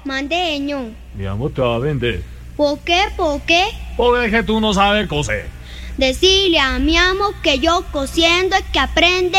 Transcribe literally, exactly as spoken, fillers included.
mandeño. Mi amor, te va a vender. ¿Por qué? ¿Por qué? Porque es que tú no sabes coser. Decirle a mi amo que yo cosiendo es que aprende